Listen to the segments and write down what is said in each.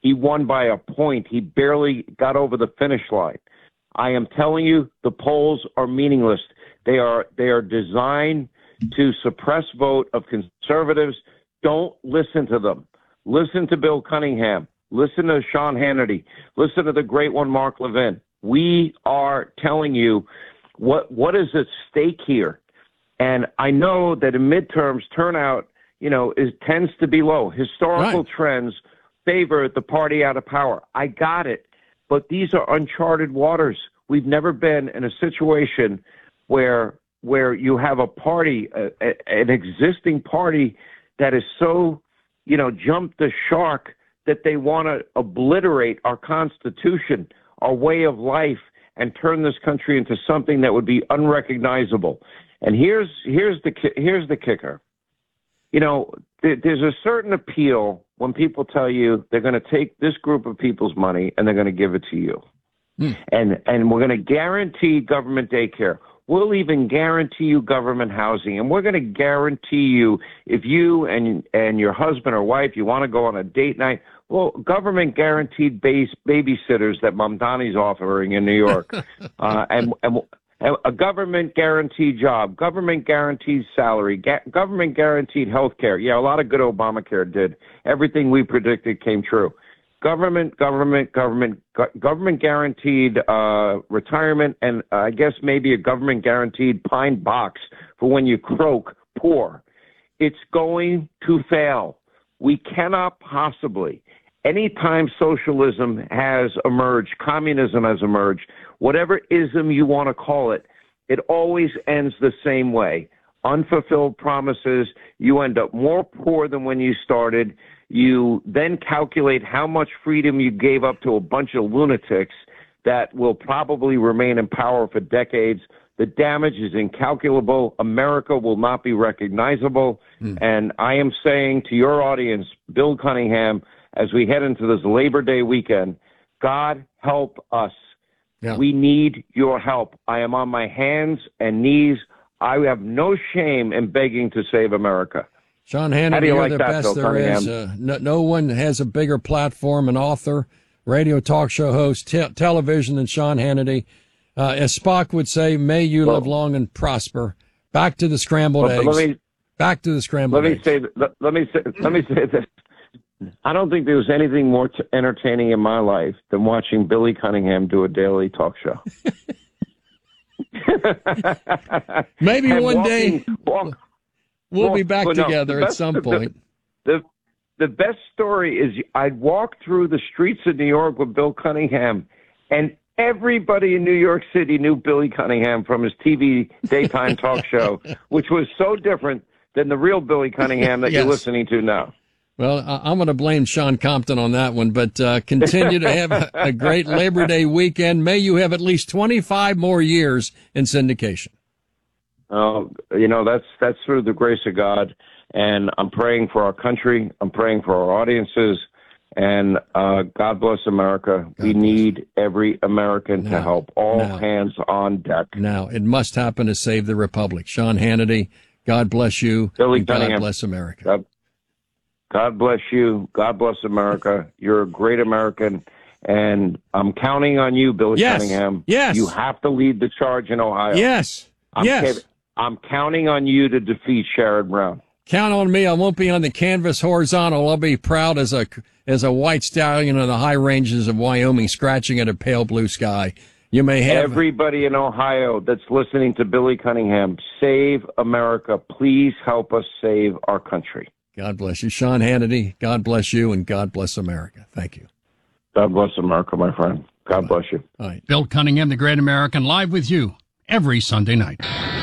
He won by a point. He barely got over the finish line. I am telling you, the polls are meaningless. They are designed to suppress vote of conservatives. Don't listen to them. Listen to Bill Cunningham. Listen to Sean Hannity. Listen to the great one, Mark Levin. We are telling you what is at stake here. And I know that in midterms, turnout, tends to be low. Historical trends favor the party out of power. I got it. But these are uncharted waters. We've never been in a situation where you have a party, an existing party that is so, jumped the shark that they want to obliterate our Constitution, our way of life, and turn this country into something that would be unrecognizable. And here's the kicker. There's a certain appeal when people tell you they're going to take this group of people's money and they're going to give it to you. And we're going to guarantee government daycare. We'll even guarantee you government housing. And we're going to guarantee you if you and your husband or wife, you want to go on a date night, well, government guaranteed babysitters that Mamdani's offering in New York. And a government guaranteed job, government guaranteed salary, government guaranteed health care. Yeah, a lot of good Obamacare did. Everything we predicted came true. Government guaranteed retirement, and I guess maybe a government guaranteed pine box for when you croak poor. It's going to fail. We cannot possibly. Anytime socialism has emerged, communism has emerged, whatever ism you want to call it, it always ends the same way. Unfulfilled promises. You end up more poor than when you started. You then calculate how much freedom you gave up to a bunch of lunatics that will probably remain in power for decades. The damage is incalculable. America will not be recognizable. And I am saying to your audience, Bill Cunningham, as we head into this Labor Day weekend, God help us. Yeah. We need your help. I am on my hands and knees. I have no shame in begging to save America. Sean Hannity, you're the best there is. No one has a bigger platform, an author, radio talk show host, television than Sean Hannity. As Spock would say, may you live long and prosper. Back to the scrambled eggs. Back to the scrambled eggs. Let me say this. I don't think there was anything more entertaining in my life than watching Billy Cunningham do a daily talk show. Maybe one day we'll be back together at some point. The best story is I'd walk through the streets of New York with Bill Cunningham, and everybody in New York City knew Billy Cunningham from his TV daytime talk show, which was so different than the real Billy Cunningham that you're listening to now. Well, I'm going to blame Sean Compton on that one, but continue to have a great Labor Day weekend. May you have at least 25 more years in syndication. That's through the grace of God, and I'm praying for our country. I'm praying for our audiences, and God bless America. We need every American to help. All hands on deck. Now, it must happen to save the Republic. Sean Hannity, God bless you. Billy God bless America. God bless you. God bless America. You're a great American, and I'm counting on you, Billy Cunningham. Yes. You have to lead the charge in Ohio. Yes. I'm counting on you to defeat Sherrod Brown. Count on me. I won't be on the canvas horizontal. I'll be proud as a white stallion in the high ranges of Wyoming, scratching at a pale blue sky. You may have everybody in Ohio that's listening to Billy Cunningham. Save America. Please help us save our country. God bless you. Sean Hannity, God bless you, and God bless America. Thank you. God bless America, my friend. God bless you. All right. Bill Cunningham, the Great American, live with you every Sunday night.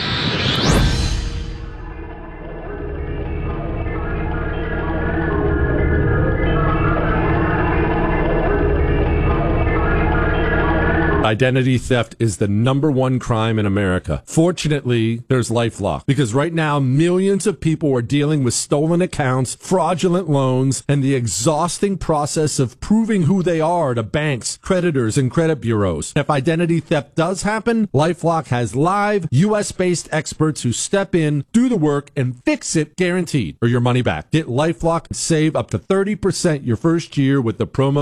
Identity theft is the #1 crime in America. Fortunately, there's LifeLock, because right now millions of people are dealing with stolen accounts, fraudulent loans, and the exhausting process of proving who they are to banks, creditors, and credit bureaus. If identity theft does happen, LifeLock has live US-based experts who step in, do the work, and fix it guaranteed, or your money back. Get LifeLock and save up to 30% your first year with the promo